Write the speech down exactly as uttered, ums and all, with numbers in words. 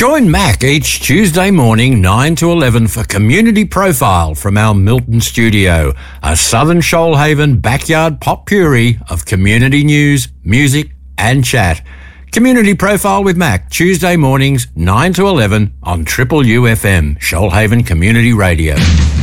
Join Mac each Tuesday morning nine to eleven for Community Profile from our Milton studio, a Southern Shoalhaven backyard potpourri of community news, music and chat. Community Profile with Mac, Tuesday mornings nine to eleven on Triple U F M, Shoalhaven Community Radio.